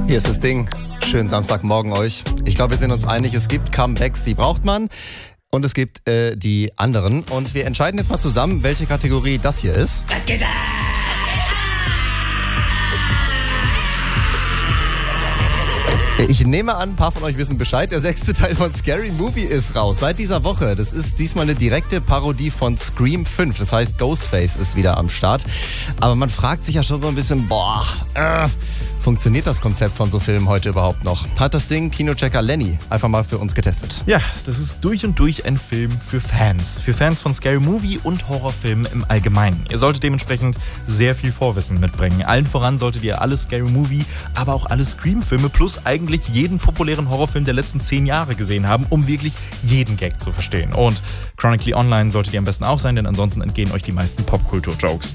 Hier ist das Ding. Schönen Samstagmorgen euch. Ich glaube, wir sind uns einig, es gibt Comebacks, die braucht man. Und es gibt die anderen. Und wir entscheiden jetzt mal zusammen, welche Kategorie das hier ist. Ich nehme an, ein paar von euch wissen Bescheid. Der 6. Teil von Scary Movie ist raus. Seit dieser Woche. Das ist diesmal eine direkte Parodie von Scream 5. Das heißt, Ghostface ist wieder am Start. Aber man fragt sich ja schon so ein bisschen, funktioniert das Konzept von so Filmen heute überhaupt noch? Hat das Ding Kinochecker Lenny einfach mal für uns getestet. Ja, das ist durch und durch ein Film für Fans. Für Fans von Scary Movie und Horrorfilmen im Allgemeinen. Ihr solltet dementsprechend sehr viel Vorwissen mitbringen. Allen voran solltet ihr alle Scary Movie, aber auch alle Scream-Filme plus eigentlich jeden populären Horrorfilm der letzten 10 Jahre gesehen haben, um wirklich jeden Gag zu verstehen. Und Chronically Online solltet ihr am besten auch sein, denn ansonsten entgehen euch die meisten Popkultur-Jokes.